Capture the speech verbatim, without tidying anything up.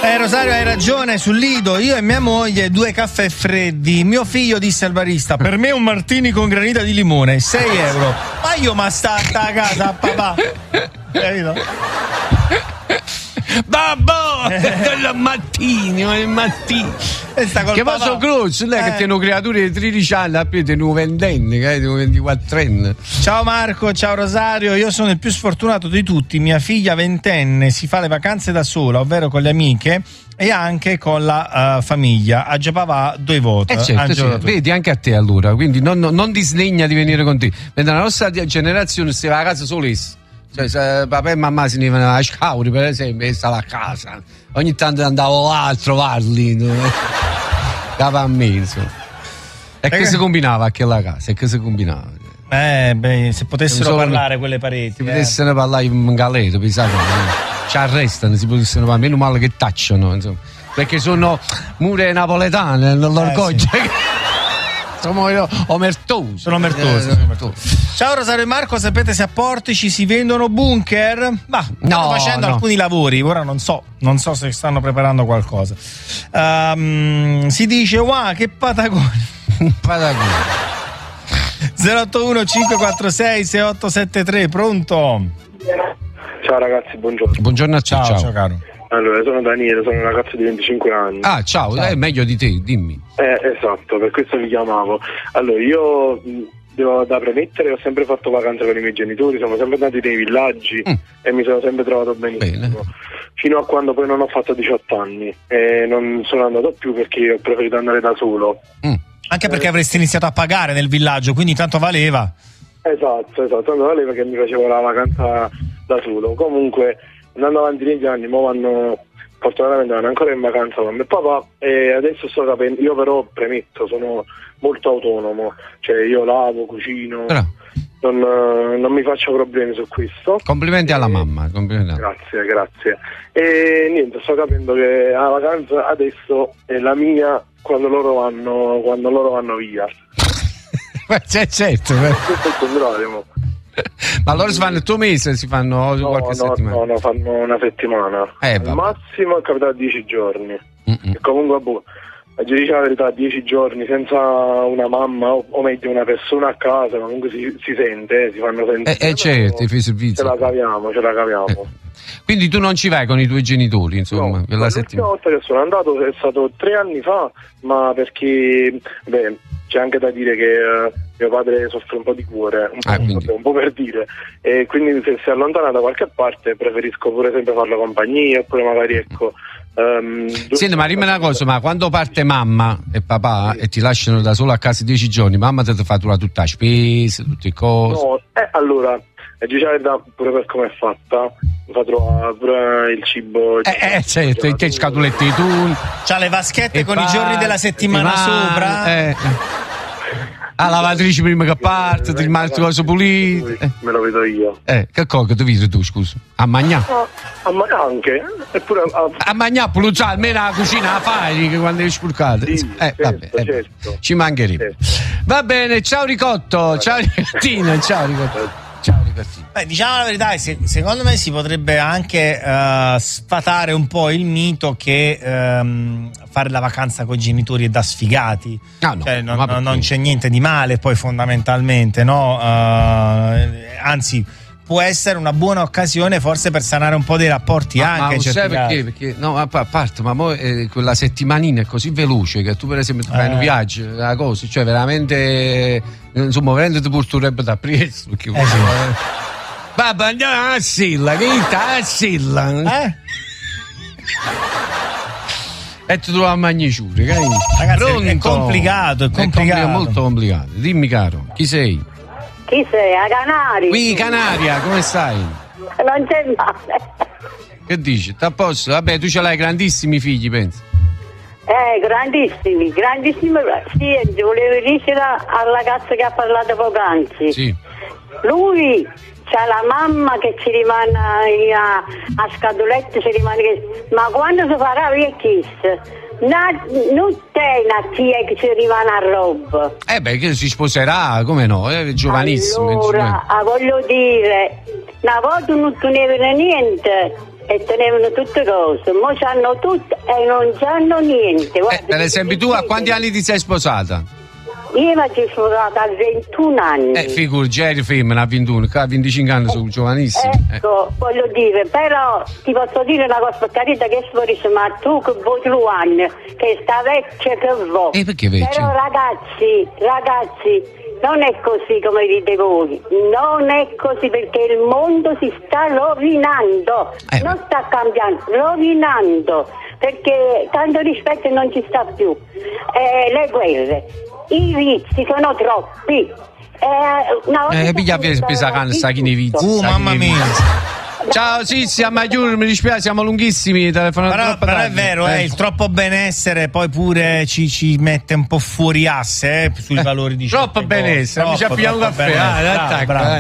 Eh Rosario, hai ragione, sul Lido io e mia moglie due caffè freddi. Mio figlio disse al barista: per me un martini con granita di limone, sei euro. Ma io ma sta a casa, papà. Capito? Babbo, il mattino, il mattino. Che va so croce, non è che eh. teno creature di tredici anni, a più teno ventenni, che teno ventiquattrenni. Ciao Marco, ciao Rosario, io sono il più sfortunato di tutti. Mia figlia ventenne si fa le vacanze da sola, ovvero con le amiche e anche con la uh, famiglia. A Giapava due voti. Eh certo, certo. Vedi anche a te allora, quindi non, non, non disdegna di venire con te. Mentre la nostra generazione si va a casa solessa. Cioè, se papà e mamma si venivano a Scauri, per esempio, e stava a casa. Ogni tanto andavo là a trovarli. Dava a me, insomma. E che si combinava a quella casa? E che si combinava? Eh, beh, se potessero solo parlare quelle pareti. Se eh. potessero parlare in galero, pensate, ci arrestano, si potessero parlare, meno male che tacciano, insomma. Perché sono mure napoletane, l'orgoglio. Eh, sì. Sono omertosi. Sono omertosi. Eh, sono Ciao Rosario e Marco, sapete se a Portici si vendono bunker? Ma stanno no, facendo no. alcuni lavori, ora non so, non so se stanno preparando qualcosa. Um, si dice, wow, che patagone. Patagone. zero otto uno cinque quattro sei sei otto sette tre, pronto? Ciao ragazzi, buongiorno. Buongiorno a te, ciao. Ciao, ciao caro. Allora, sono Daniele, sono un ragazzo di venticinque anni. Ah, ciao, ciao. È meglio di te, dimmi. Eh, esatto, per questo vi chiamavo. Allora, io devo da premettere, ho sempre fatto vacanze con i miei genitori, siamo sempre andati nei villaggi mm. e mi sono sempre trovato benissimo. Bene. Fino a quando poi non ho fatto diciotto anni e non sono andato più perché ho preferito andare da solo. Mm. Anche perché eh. avresti iniziato a pagare nel villaggio, quindi tanto valeva. Esatto, esatto, tanto valeva che mi facevo la vacanza da solo. Comunque, andando avanti negli anni, mo vanno, fortunatamente vanno ancora in vacanza con mio papà e adesso sto capendo, io però premetto, sono molto autonomo, cioè io lavo, cucino, non, non mi faccio problemi su questo. Complimenti alla mamma, complimenti. Grazie, grazie. E niente, sto capendo che la vacanza adesso è la mia quando loro vanno, quando loro vanno via. C'è certo. Questo è il contrario. Ma loro si fanno il tuo mese, si fanno no, qualche no, settimana? No, no, fanno una settimana. Eh, Al massimo è capitato dieci giorni. Mm-mm. E comunque, boh, a dire la verità, dieci giorni senza una mamma o, o meglio una persona a casa, comunque si, si sente, eh, si fanno sentire. Eh, eh certo, i servizi. Ce la caviamo, ce la caviamo. Eh. Quindi tu non ci vai con i tuoi genitori, insomma, no, per la settimana? L'ultima volta che sono andato è stato tre anni fa, ma perché, beh, c'è anche da dire che uh, mio padre soffre un po' di cuore, un po', ah, quindi... un po' per dire, e quindi se si allontana da qualche parte preferisco pure sempre farla compagnia, oppure magari ecco... Um, Senti, ma dimmi una cosa, ma quando parte mamma e papà sì. e ti lasciano da solo a casa dieci giorni, mamma ti fa tutta la spesa, tutte le cose? No, eh, allora, e diciamo pure per come è fatta, mi fa trovare pure il cibo. Il eh, eh certo, e te scatolette di tun. C'ha le vaschette con i giorni della settimana sopra. Eh. Ah, lavatrice prima che parte, ti rimane le cose pulite. Eh. Me lo vedo io. Eh, che cosa ti vedi tu, scusa? A mangiare? Ah, a mangiare anche. Eppure a, a mangiare, puluzza, almeno la cucina la fai che quando devi spurcare. Sì, eh, certo, vabbè, eh, certo. Ci mancherebbe. Certo. Va bene, ciao Ricotto, ciao Ricottino, ciao Ricotto. Ciao Ricottino. Beh, diciamo la verità, se, secondo me si potrebbe anche uh, sfatare un po' il mito che um, fare la vacanza con i genitori è da sfigati. Ah, no, cioè, non, non, non c'è niente di male poi fondamentalmente, no? Uh, anzi, può essere una buona occasione forse per sanare un po' dei rapporti ma, anche. Ma sai perché? Perché no, a parte, ma mo, eh, quella settimanina è così veloce che tu per esempio ti fai eh. un viaggio, una cosa, cioè veramente, insomma, veramente ti porterebbe da presto. Perché eh sì. Babà, andiamo a Silla, che sta a Silla? Eh? E ti trovo a Magnicciure, che ragazzi, è complicato, è complicato. È molto complicato. Dimmi caro, chi sei? Chi sei? A Canaria? Qui Canaria, come stai? Non c'è male. Che dici? T'à posto? Vabbè, tu ce l'hai grandissimi figli, pensi? Eh, grandissimi, grandissimi. Sì, volevo dire al ragazzo che ha parlato poc'anzi. Sì. Lui c'ha la mamma che ci rimane a, a scatolette, ci rimane che... ma quando si farà vecchissimo? Na, non c'è una tia che ci rimane a roba. Eh beh, che si sposerà, come no? È giovanissimo. Allora, ah, voglio dire, una volta non tenevano niente e tenevano tutte cose, mo c'hanno tutto e non c'hanno niente. Guarda, Eh, per esempio, tu a quanti anni ti sei sposata? Io mi sono sposata a ventuno anni. Eh, figurati, Jerry femmina a ventuno, qua a venticinque anni sono giovanissimi. Ecco, eh. voglio dire, però ti posso dire una cosa, per carità che sforisce, ma tu che vuoi Luan, che sta vecchia che vuoi. E perché vecchia? Però ragazzi, ragazzi, non è così come dite voi, non è così perché il mondo si sta rovinando, Eh. non sta cambiando, rovinando, perché tanto rispetto non ci sta più. Eh, le guerre, i vizi sono troppi. Eh, una volta Eh, piglia via spesa canna, sa chi ne vizi. Uh, mamma mia. Ciao Sizia, Magliur, mi dispiace, siamo lunghissimi, telefonate Però, troppo però è tardi. vero, eh, il troppo benessere poi pure ci, ci mette un po' fuori asse eh, sui valori di Troppo certe cose. benessere, mi ci Troppo, appiamo un troppo caffè, benessere. ah, Bravo, attacca, bravo. eh.